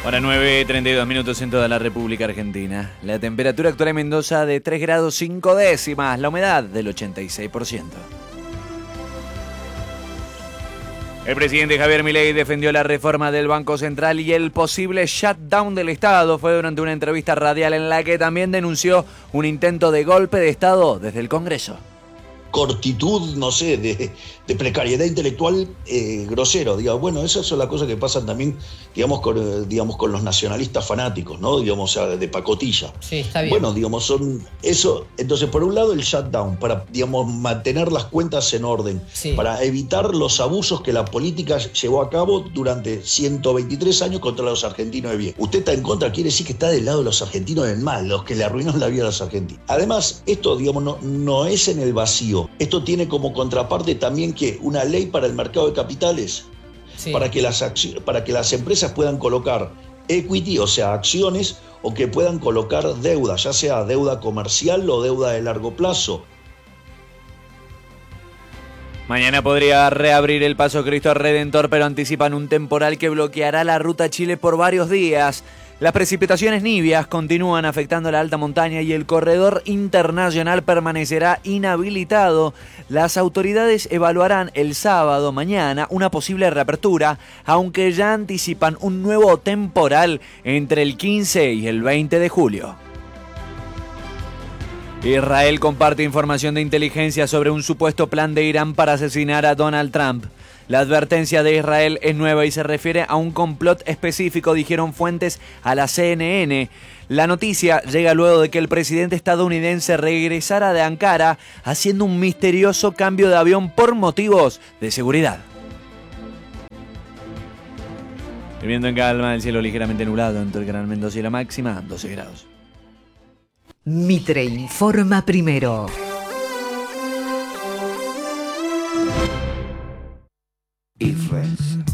Hora 9:32 en toda la República Argentina. La temperatura actual en Mendoza de 3 grados 5 décimas, la humedad del 86%. El presidente Javier Milei defendió la reforma del Banco Central y el posible shutdown del Estado. Fue durante una entrevista radial en la que también denunció un intento de golpe de Estado desde el Congreso. Cortitud, no sé, de precariedad intelectual grosero. Digamos, bueno, esas son las cosas que pasan también, digamos, con los nacionalistas fanáticos, ¿no? Digamos, o sea, de pacotilla. Sí, está bien. Bueno, digamos, son eso. Entonces, por un lado, el shutdown, para, digamos, mantener las cuentas en orden, Sí. para evitar los abusos que la política llevó a cabo durante 123 años contra los argentinos de bien. Usted está en contra, quiere decir que está del lado de los argentinos del mal, los que le arruinaron la vida a los argentinos. Además, esto, digamos, no es en el vacío. Esto tiene como contraparte también que una ley para el mercado de capitales, Sí. para que las empresas puedan colocar equity, o sea, acciones, o que puedan colocar deuda, ya sea deuda comercial o deuda de largo plazo. Mañana podría reabrir el Paso Cristo Redentor, pero anticipan un temporal que bloqueará la ruta a Chile por varios días. Las precipitaciones nivias continúan afectando la alta montaña y el corredor internacional permanecerá inhabilitado. Las autoridades evaluarán el sábado mañana una posible reapertura, aunque ya anticipan un nuevo temporal entre el 15 y el 20 de julio. Israel comparte información de inteligencia sobre un supuesto plan de Irán para asesinar a Donald Trump. La advertencia de Israel es nueva y se refiere a un complot específico, dijeron fuentes a la CNN. La noticia llega luego de que el presidente estadounidense regresara de Ankara haciendo un misterioso cambio de avión por motivos de seguridad. El viento en calma, el cielo ligeramente nublado entre el Gran Mendoza y la máxima, 12 grados. Mitre informa primero. Friends.